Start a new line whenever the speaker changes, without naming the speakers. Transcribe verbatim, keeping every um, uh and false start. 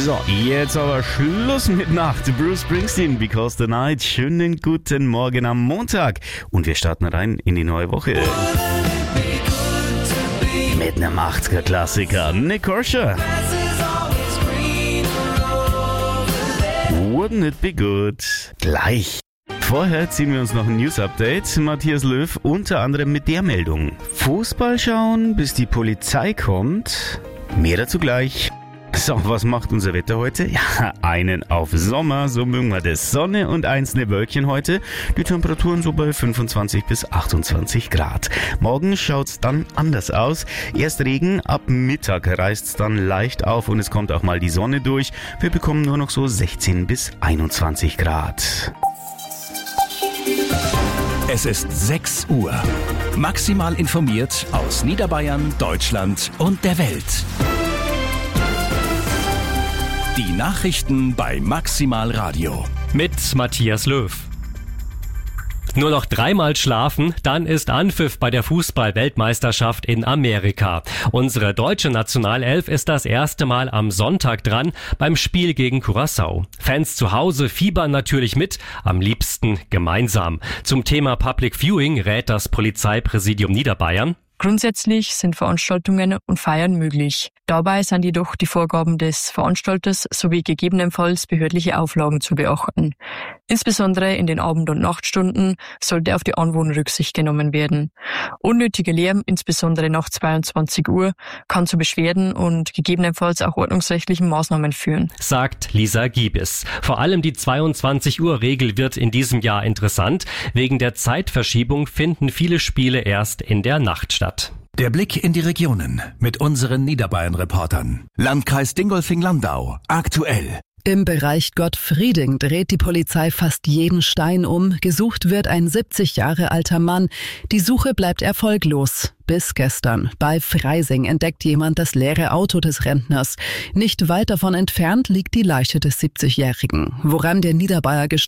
So, jetzt aber Schluss mit Nacht. Bruce Springsteen, Because the Night. Schönen guten Morgen am Montag. Und wir starten rein in die neue Woche. Mit einem achtziger-Klassiker. Nick Kershaw. Wouldn't it be good? Gleich. Vorher ziehen wir uns noch ein News-Update. Matthias Löw unter anderem mit der Meldung. Fußball schauen, bis die Polizei kommt. Mehr dazu gleich. So, was macht unser Wetter heute? Ja, einen auf Sommer, so mögen wir das. Sonne und einzelne Wölkchen heute. Die Temperaturen so bei fünfundzwanzig bis achtundzwanzig Grad. Morgen schaut's dann anders aus. Erst Regen, ab Mittag reißt's dann leicht auf und es kommt auch mal die Sonne durch. Wir bekommen nur noch so sechzehn bis einundzwanzig Grad.
Es ist sechs Uhr. Maximal informiert aus Niederbayern, Deutschland und der Welt. Die Nachrichten bei Maximal Radio.
Mit Matthias Löw. Nur noch dreimal schlafen, dann ist Anpfiff bei der Fußball-Weltmeisterschaft in Amerika. Unsere deutsche Nationalelf ist das erste Mal am Sonntag dran beim Spiel gegen Curaçao. Fans zu Hause fiebern natürlich mit, am liebsten gemeinsam. Zum Thema Public Viewing rät das Polizeipräsidium Niederbayern.
Grundsätzlich sind Veranstaltungen und Feiern möglich. Dabei sind jedoch die Vorgaben des Veranstalters sowie gegebenenfalls behördliche Auflagen zu beachten. Insbesondere in den Abend- und Nachtstunden sollte auf die Anwohner Rücksicht genommen werden. Unnötiger Lärm, insbesondere nach zweiundzwanzig Uhr, kann zu Beschwerden und gegebenenfalls auch ordnungsrechtlichen Maßnahmen führen,
sagt Lisa Giebes. Vor allem die zweiundzwanzig Uhr Regel wird in diesem Jahr interessant. Wegen der Zeitverschiebung finden viele Spiele erst in der Nacht statt.
Der Blick in die Regionen mit unseren Niederbayern-Reportern. Landkreis Dingolfing-Landau. Aktuell.
Im Bereich Gottfrieding dreht die Polizei fast jeden Stein um. Gesucht wird ein siebzig Jahre alter Mann. Die Suche bleibt erfolglos. Bis gestern. Bei Freising entdeckt jemand das leere Auto des Rentners. Nicht weit davon entfernt liegt die Leiche des siebzigjährigen. Woran der Niederbayer gestorben